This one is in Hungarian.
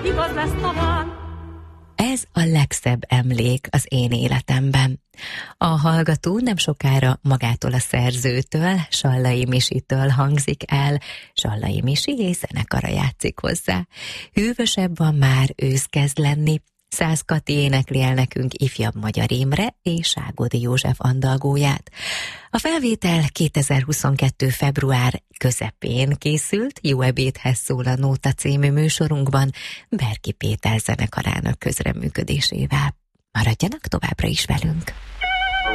igaz lesz talán. Ez a legszebb emlék az én életemben. A hallgató nem sokára magától a szerzőtől, Sallai Misitől hangzik el. Sallai Misi és zenekara játszik hozzá. Hűvösebb van már, ősz kezd lenni. Szász Kati énekli el nekünk Ifjabb Magyar Imre és Ságódi József andalgóját. A felvétel 2022. február közepén készült, Jó ebédhez szól a Nóta című műsorunkban Berki Péter zenekarának közreműködésével. Maradjanak továbbra is velünk!